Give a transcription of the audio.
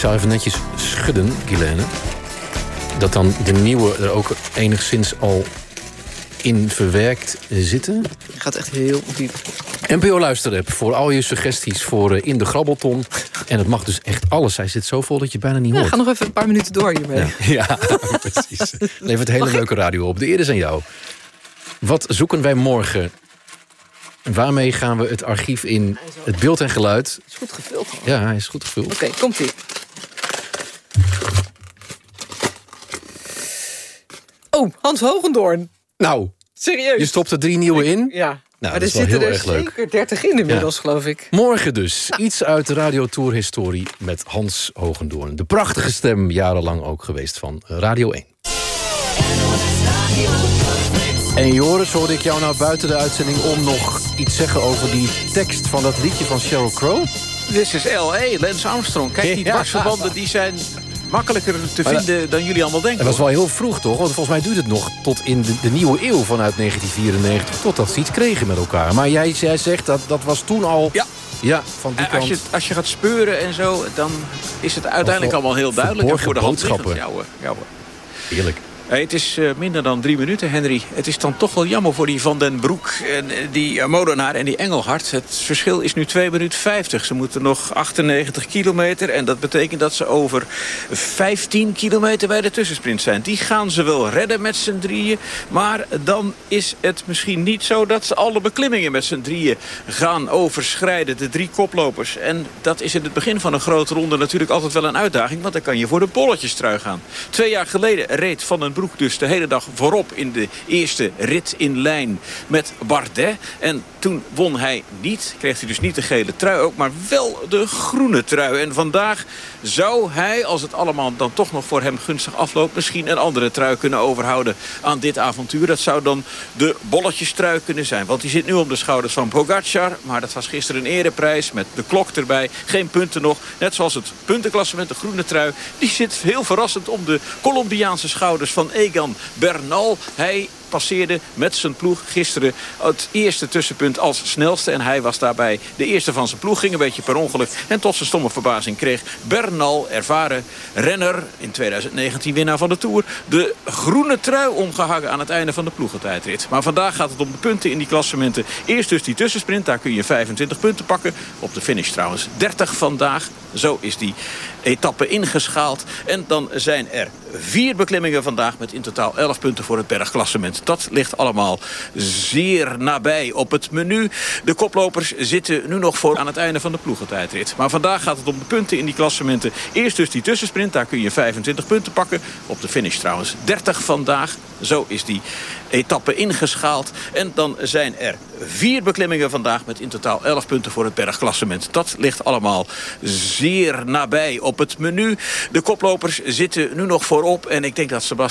zou even netjes schudden, Guilaine. Dat dan de nieuwe er ook enigszins al in verwerkt zitten. Je gaat echt heel diep. NPO Luisterapp voor al je suggesties voor In de Grabbelton. En het mag dus echt alles. Hij zit zo vol dat je bijna niet hoort. Ga nog even een paar minuten door hiermee. Ja, precies. Levert hele leuke radio op. De eer is aan jou. Wat zoeken wij morgen? Waarmee gaan we het archief in? Het beeld en geluid. Is goed gevuld. Ja, hij is goed gevuld. Oké, komt-ie. Oh, Hans Hogendoorn. Nou, serieus. Je stopt er 3 nieuwe in? Ja. Nou, maar er zitten er zeker 30 in inmiddels, geloof ik. Morgen dus. Iets uit de radiotour-historie met Hans Hogendoorn. De prachtige stem, jarenlang ook geweest van Radio 1. En Joris, hoorde ik jou nou buiten de uitzending om nog iets zeggen over die tekst van dat liedje van Sheryl Crow? This is L.A., Lance Armstrong. Kijk, die dwarsverbanden die zijn makkelijker te vinden dan jullie allemaal denken. Dat was wel heel vroeg, toch? Want volgens mij duurt het nog tot in de nieuwe eeuw vanuit 1994... totdat ze iets kregen met elkaar. Maar jij zegt dat was toen al... Ja, van die kant. Als je gaat speuren en zo, dan is het uiteindelijk allemaal heel duidelijk. En voor de hand liggend. Ja hoor. Heerlijk. Het is minder dan 3 minuten, Henry. Het is dan toch wel jammer voor die Van den Broek, die Molenaar en die Engelhard. Het verschil is nu 2 minuten 50. Ze moeten nog 98 kilometer. En dat betekent dat ze over 15 kilometer bij de tussensprint zijn. Die gaan ze wel redden met z'n drieën. Maar dan is het misschien niet zo dat ze alle beklimmingen met z'n drieën gaan overschrijden. De 3 koplopers. En dat is in het begin van een grote ronde natuurlijk altijd wel een uitdaging. Want dan kan je voor de bolletjestrui gaan. 2 jaar geleden reed Van den Broek dus de hele dag voorop in de eerste rit in lijn met Bardet. En toen won hij niet. Kreeg hij dus niet de gele trui ook, maar wel de groene trui. En vandaag zou hij, als het allemaal dan toch nog voor hem gunstig afloopt, misschien een andere trui kunnen overhouden aan dit avontuur. Dat zou dan de bolletjestrui kunnen zijn. Want die zit nu om de schouders van Pogacar. Maar dat was gisteren een ereprijs met de klok erbij. Geen punten nog. Net zoals het puntenklassement, de groene trui. Die zit heel verrassend om de Colombiaanse schouders van Egan Bernal. Hij passeerde met zijn ploeg gisteren het eerste tussenpunt als snelste. En hij was daarbij de eerste van zijn ploeg. Ging een beetje per ongeluk. En tot zijn stomme verbazing kreeg Bernal, ervaren renner, in 2019 winnaar van de Tour, de groene trui omgehangen aan het einde van de ploegentijdrit. Maar vandaag gaat het om de punten in die klassementen. Eerst dus die tussensprint. Daar kun je 25 punten pakken. Op de finish trouwens 30 vandaag. Zo is die etappe ingeschaald. En dan zijn er 4 beklimmingen vandaag met in totaal 11 punten voor het bergklassement. Dat ligt allemaal zeer nabij op het menu. De koplopers zitten nu nog voor aan het einde van de ploegentijdrit. Maar vandaag gaat het om de punten in die klassementen. Eerst dus die tussensprint. Daar kun je 25 punten pakken. Op de finish trouwens 30 vandaag. Zo is die etappe ingeschaald. En dan zijn er 4 beklimmingen vandaag met in totaal 11 punten voor het bergklassement. Dat ligt allemaal zeer nabij op het menu. De koplopers zitten nu nog voorop. En ik denk dat Sebastian